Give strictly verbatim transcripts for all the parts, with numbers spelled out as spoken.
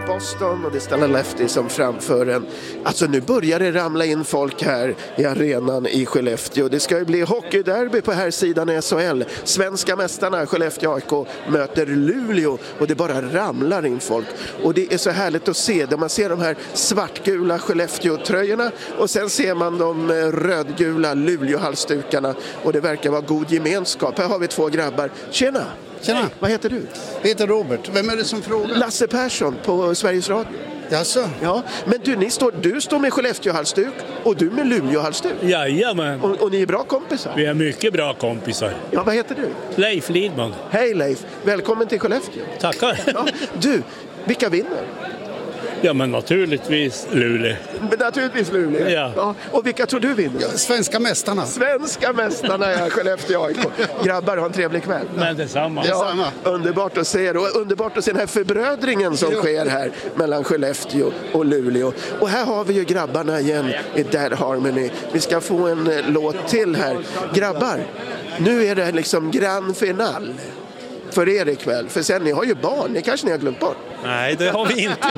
Boston och det är Stella Lefty som framför en. Alltså nu börjar det ramla in folk här i arenan i Skellefteå. Det ska ju bli hockeyderby på här sidan i S H L. Svenska mästarna Skellefteå A I K möter Luleå och det bara ramlar in folk. Och det är så härligt att se. Man ser de här svartgula Skellefteå-tröjorna och sen ser man de rödgula Luleå-halsdukarna och det verkar vara god gemenskap. Här har vi två grabbar. Tjena! Tjena! Vad heter du? Jag heter Robert. Vem är det som frågar? Lasse Persson på Sveriges Radio. Jaså? Ja, men du, ni står, du står med Skellefteå-halsduk och du med Luleå-halsduk. Jajamän. Och, och ni är bra kompisar? Vi är mycket bra kompisar. Ja, vad heter du? Leif Lidman. Hej Leif, välkommen till Skellefteå. Tackar. Ja, du, vilka vinner? Ja, men naturligtvis Luleå. Men naturligtvis Luleå. Ja. Ja. Och vilka tror du vinner? Ja, svenska mästarna. Svenska mästarna är Skellefteå A I K. Grabbar, ha en trevlig kväll. Men detsamma. Ja, underbart att se er och underbart att se den här förbrödringen som sker här mellan Skellefteå och Luleå. Och här har vi ju grabbarna igen i Dead Harmony. Vi ska få en eh, låt till här. Grabbar, nu är det liksom grand final för er ikväll. För sen, ni har ju barn, ni kanske ni har glömt bort. Nej, det har vi inte.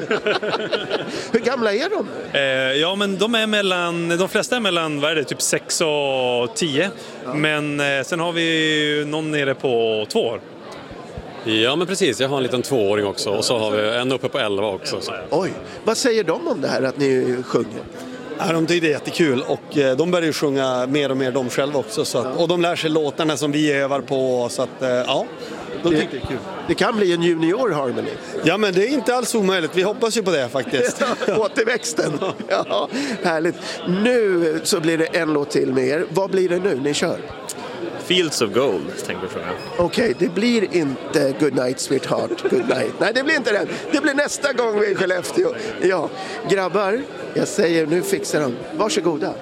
Hur gamla är de? Eh, ja, men de är mellan, de flesta är mellan, vad är det, typ sex och tio. Ja. Men eh, sen har vi någon nere på två år. Ja, men precis. Jag har en liten tvååring också. Och så har vi en uppe på elva också. Så. Oj, vad säger de om det här att ni sjunger? Ja, de tycker det är jättekul och eh, de börjar ju sjunga mer och mer de själva också. Så att, och de lär sig låtarna som vi övar på. Så att, eh, ja, de tycker det är kul. Det kan bli en junior harmony. Ja, men det är inte alls omöjligt. Vi hoppas ju på det faktiskt. Återväxten. Ja, härligt. Nu så blir det en låt till med er. Vad blir det nu ni kör? Fields of Gold, tänker jag. Okej, okay, det blir inte Good Night Sweetheart, Good Night. Nej, det blir inte den. Det blir nästa gång vi är i Skellefteå. Ja, grabbar, jag säger nu fixar de. Varsågoda.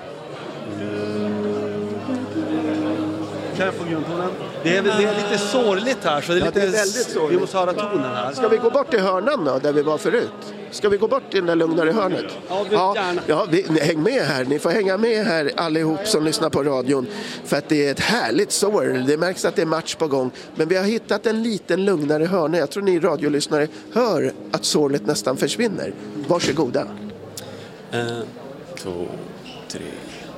Kan jag få grundtonen? Det är, det är lite sorgligt här, så det är, ja, lite, det är väldigt sorgligt. Vi måste höra tonen här. Ska vi gå bort till hörnan då, där vi var förut? Ska vi gå bort till det lugnare hörnet? Ja, vi ja, gärna. Ja, vi, häng med här. Ni får hänga med här allihop som lyssnar på radion. För att det är ett härligt sorg. Det märks att det är match på gång. Men vi har hittat en liten lugnare hörna. Jag tror ni radiolyssnare hör att sorlet nästan försvinner. Varsågoda. En, två, tre...